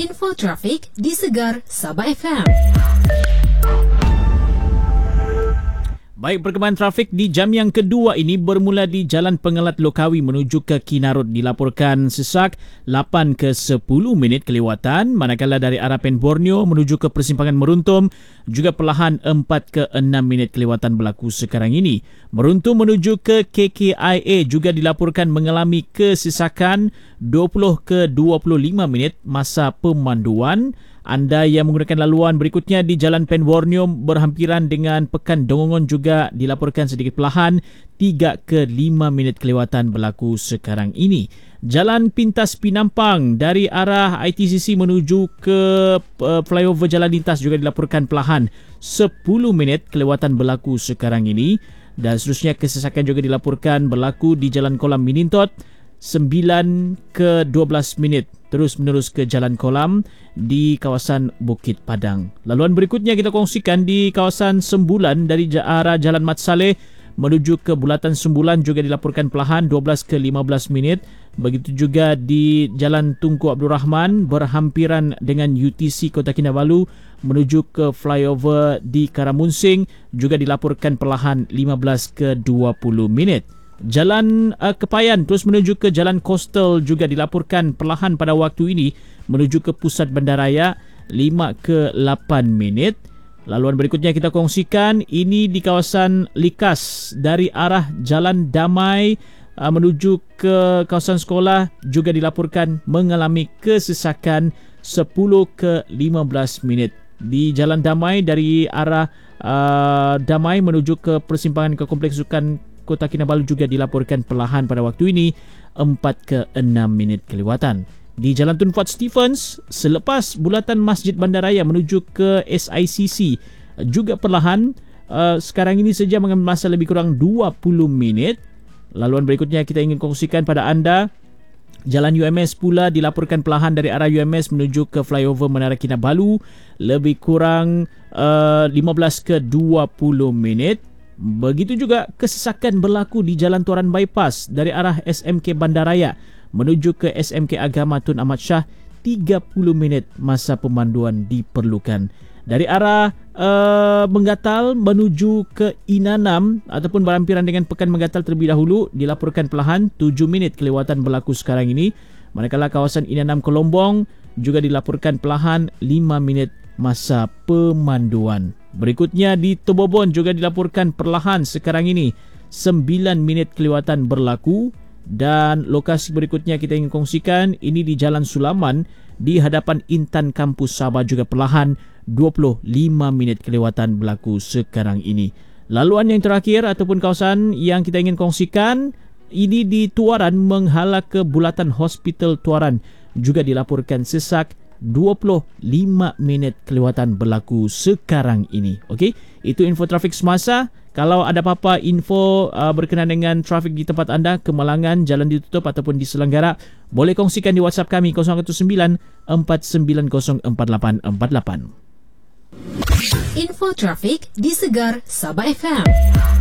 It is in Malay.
Info trafik di Segar Sabah FM. Baik, perkembangan trafik di jam yang kedua ini bermula di Jalan Pengelat Lokawi menuju ke Kinarut dilaporkan sesak 8 ke 10 minit kelewatan, manakala dari arah Pen Borneo menuju ke persimpangan Meruntum juga perlahan 4 ke 6 minit kelewatan berlaku sekarang ini. Meruntum menuju ke KKIA juga dilaporkan mengalami kesesakan 20 ke 25 minit masa pemanduan. Anda yang menggunakan laluan berikutnya di Jalan Pen Borneo berhampiran dengan Pekan Dongongon juga dilaporkan sedikit perlahan 3 ke 5 minit kelewatan berlaku sekarang ini. Jalan Pintas Pinampang dari arah ITCC menuju ke flyover Jalan Lintas juga dilaporkan perlahan 10 minit kelewatan berlaku sekarang ini. Dan seterusnya kesesakan juga dilaporkan berlaku di Jalan Kolam Minintot 9 ke 12 minit terus menerus ke Jalan Kolam di kawasan Bukit Padang. Laluan berikutnya kita kongsikan di kawasan Sembulan dari arah Jalan Mat Saleh menuju ke Bulatan Sembulan juga dilaporkan perlahan 12 ke 15 minit. Begitu juga di Jalan Tunku Abdul Rahman berhampiran dengan UTC Kota Kinabalu menuju ke flyover di Karamunsing juga dilaporkan perlahan 15 ke 20 minit. Jalan Kepayan terus menuju ke Jalan Coastal juga dilaporkan perlahan pada waktu ini menuju ke pusat bandaraya 5 ke 8 minit. Laluan berikutnya kita kongsikan ini di kawasan Likas dari arah Jalan Damai menuju ke kawasan sekolah juga dilaporkan mengalami kesesakan 10 ke 15 minit. Di Jalan Damai dari arah Damai menuju ke persimpangan ke Kompleks Sukan Kota Kinabalu juga dilaporkan perlahan pada waktu ini 4 ke 6 minit kelewatan. Di Jalan Tun Fort Stephens selepas bulatan Masjid Bandaraya menuju ke SICC juga perlahan sekarang ini saja mengambil masa lebih kurang 20 minit. Laluan berikutnya kita ingin kongsikan pada anda Jalan UMS pula dilaporkan perlahan dari arah UMS menuju ke flyover Menara Kinabalu lebih kurang 15 ke 20 minit. Begitu juga kesesakan berlaku di Jalan Tuaran Bypass dari arah SMK Bandaraya menuju ke SMK Agama Tun Ahmad Shah 30 minit masa pemanduan diperlukan. Dari arah Menggatal menuju ke Inanam ataupun berhampiran dengan Pekan Menggatal terlebih dahulu dilaporkan perlahan 7 minit kelewatan berlaku sekarang ini. Manakala kawasan Inanam Kolombong juga dilaporkan perlahan 5 minit masa pemanduan. Berikutnya di Tobobon juga dilaporkan perlahan sekarang ini 9 minit kelewatan berlaku. Dan lokasi berikutnya kita ingin kongsikan ini di Jalan Sulaman di hadapan Intan Kampus Sabah juga perlahan 25 minit kelewatan berlaku sekarang ini. Laluan yang terakhir ataupun kawasan yang kita ingin kongsikan ini di Tuaran menghala ke Bulatan Hospital Tuaran juga dilaporkan sesak 25 minit kelewatan berlaku sekarang ini. Okey, itu info trafik semasa. Kalau ada apa-apa info berkenaan dengan trafik di tempat anda, kemalangan, jalan ditutup ataupun di Selenggara, boleh kongsikan di WhatsApp kami 019 490 4848. Info trafik di Segar Sabah FM.